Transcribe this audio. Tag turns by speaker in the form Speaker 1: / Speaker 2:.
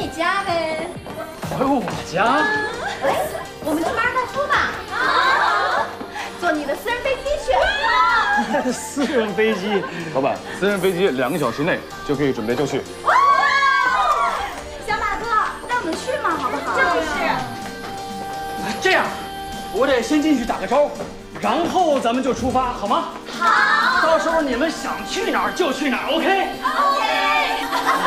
Speaker 1: 家呗。
Speaker 2: 回我家？
Speaker 1: 哎，我们去马尔代夫吧。啊，坐你的私人飞机去。
Speaker 2: 私人飞机，
Speaker 3: 老板，私人飞机2个小时内就可以准备就绪。
Speaker 1: 小马哥，带我们去嘛，好不好？就是。
Speaker 2: 这样，我得先进去打个招呼，然后咱们就出发，好吗？好。到时候你们想去哪儿就去哪儿 ，OK？OK。